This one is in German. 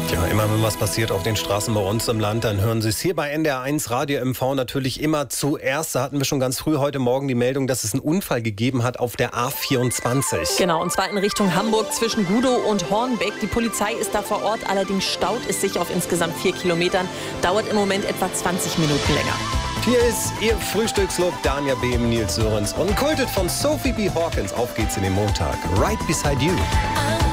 Ja, immer wenn was passiert auf den Straßen bei uns im Land, dann hören Sie es hier bei NDR1 Radio MV natürlich immer zuerst. Da hatten wir schon ganz früh heute Morgen die Meldung, dass es einen Unfall gegeben hat auf der A24. Genau, und zwar in Richtung Hamburg zwischen Gudow und Hornbeck. Die Polizei ist da vor Ort, allerdings staut es sich auf insgesamt 4 Kilometern. Dauert im Moment etwa 20 Minuten länger. Hier ist Ihr Frühstückslob, Danja Behm, Nils Sörensen und kultet von Sophie B. Hawkins. Auf geht's in den Montag. Right Beside You.